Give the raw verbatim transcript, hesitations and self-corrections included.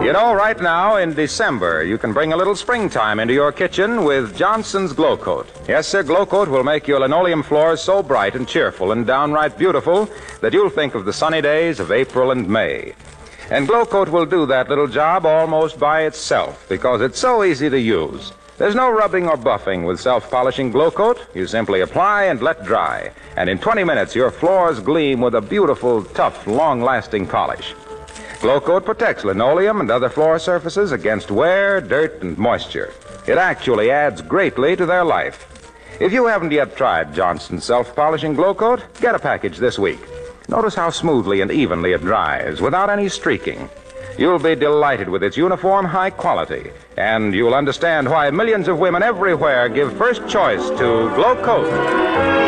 You know, right now in December, you can bring a little springtime into your kitchen with Johnson's Glow Coat. Yes, sir, Glow Coat will make your linoleum floors so bright and cheerful and downright beautiful that you'll think of the sunny days of April and May. And Glow Coat will do that little job almost by itself because it's so easy to use. There's no rubbing or buffing with self-polishing Glow Coat. You simply apply and let dry. And in twenty minutes, your floors gleam with a beautiful, tough, long-lasting polish. Glow Coat protects linoleum and other floor surfaces against wear, dirt, and moisture. It actually adds greatly to their life. If you haven't yet tried Johnson's self-polishing Glow Coat, get a package this week. Notice how smoothly and evenly it dries without any streaking. You'll be delighted with its uniform high quality, and you'll understand why millions of women everywhere give first choice to Glow Coat.